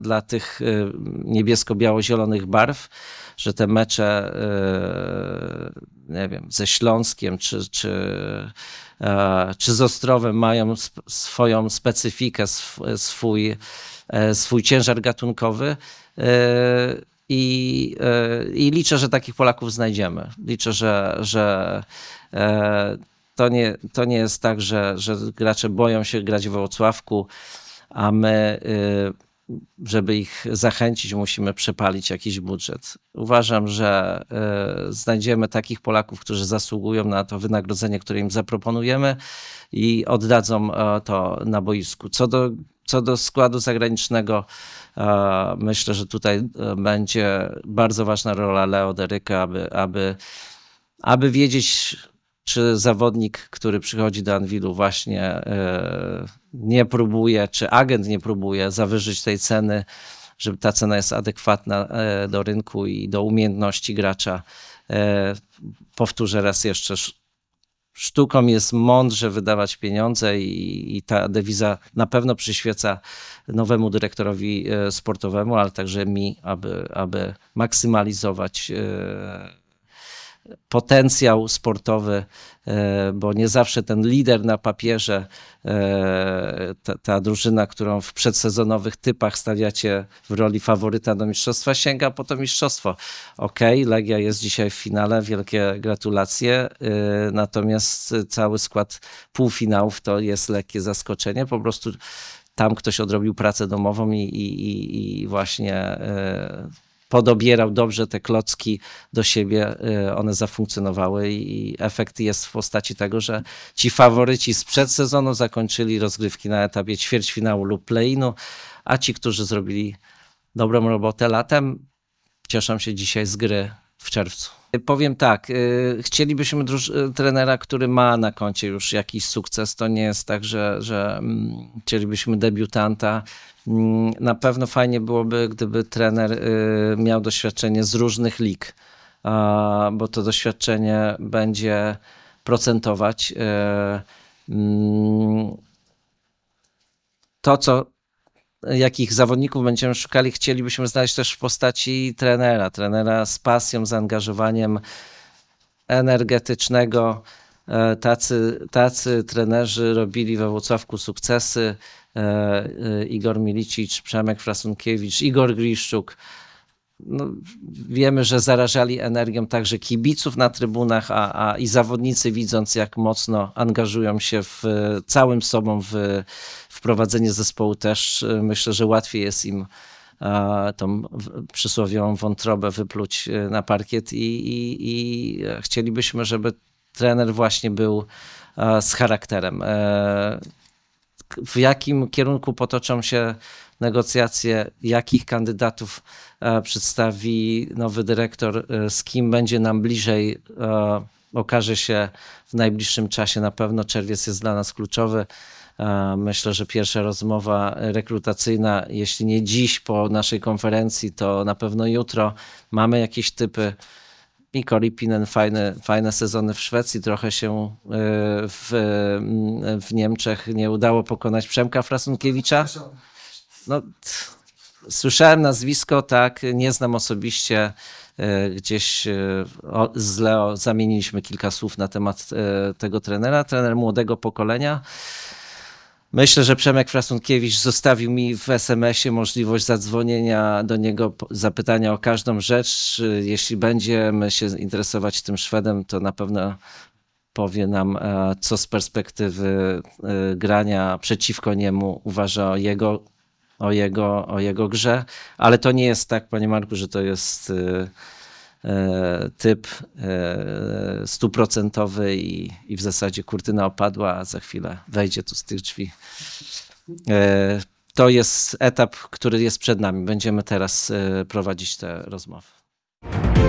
dla tych niebiesko-biało-zielonych barw, że te mecze, nie wiem, ze Śląskiem czy z Ostrowem mają swoją specyfikę, swój ciężar gatunkowy. I liczę, że takich Polaków znajdziemy. Liczę, że to nie jest tak, że gracze boją się grać w Włocławku, a my, żeby ich zachęcić, musimy przepalić jakiś budżet. Uważam, że znajdziemy takich Polaków, którzy zasługują na to wynagrodzenie, które im zaproponujemy i oddadzą to na boisku. Co do składu zagranicznego, myślę, że tutaj będzie bardzo ważna rola Leo Deryka, aby wiedzieć, czy zawodnik, który przychodzi do Anwilu właśnie nie próbuje, czy agent nie próbuje zawyżyć tej ceny, żeby ta cena jest adekwatna do rynku i do umiejętności gracza. Powtórzę raz jeszcze, sztuką jest mądrze wydawać pieniądze i ta dewiza na pewno przyświeca nowemu dyrektorowi sportowemu, ale także mi, aby maksymalizować potencjał sportowy, bo nie zawsze ten lider na papierze, ta drużyna, którą w przedsezonowych typach stawiacie w roli faworyta do mistrzostwa, sięga po to mistrzostwo. Okej, Legia jest dzisiaj w finale, wielkie gratulacje, natomiast cały skład półfinałów to jest lekkie zaskoczenie, po prostu tam ktoś odrobił pracę domową i właśnie podobierał dobrze te klocki do siebie, one zafunkcjonowały i efekt jest w postaci tego, że ci faworyci sprzed sezonu zakończyli rozgrywki na etapie ćwierćfinału lub play-inu, a ci, którzy zrobili dobrą robotę latem, cieszą się dzisiaj z gry w czerwcu. Powiem tak, chcielibyśmy trenera, który ma na koncie już jakiś sukces. To nie jest tak, że chcielibyśmy debiutanta. Na pewno fajnie byłoby, gdyby trener miał doświadczenie z różnych lig, bo to doświadczenie będzie procentować. Jakich zawodników będziemy szukali, chcielibyśmy znaleźć też w postaci trenera z pasją, zaangażowaniem energetycznego. Tacy trenerzy robili we Włocławku sukcesy. Igor Milicic, Przemek Frasunkiewicz, Igor Griszczuk. No, wiemy, że zarażali energią także kibiców na trybunach, i zawodnicy, widząc jak mocno angażują się całym sobą w prowadzenie zespołu, też myślę, że łatwiej jest im tą przysłowiową wątrobę wypluć na parkiet i chcielibyśmy, żeby trener właśnie był z charakterem. W jakim kierunku potoczą się negocjacje, jakich kandydatów przedstawi nowy dyrektor, z kim będzie nam bliżej, okaże się w najbliższym czasie. Na pewno czerwiec jest dla nas kluczowy. Myślę, że pierwsza rozmowa rekrutacyjna, jeśli nie dziś po naszej konferencji, to na pewno jutro. Mamy jakieś typy. Mikko Lipinen, fajne sezony w Szwecji, trochę się w Niemczech nie udało pokonać Przemka Frasunkiewicza. No, słyszałem nazwisko, tak, nie znam osobiście, gdzieś z Leo zamieniliśmy kilka słów na temat tego trenera, trener młodego pokolenia. Myślę, że Przemek Frasunkiewicz zostawił mi w SMS-ie możliwość zadzwonienia do niego, zapytania o każdą rzecz. Jeśli będziemy się interesować tym Szwedem, to na pewno powie nam, co z perspektywy grania przeciwko niemu uważa o jego grze. Ale to nie jest tak, panie Marku, że to jest typ 100% i w zasadzie kurtyna opadła, a za chwilę wejdzie tu z tych drzwi. To jest etap, który jest przed nami. Będziemy teraz prowadzić te rozmowy.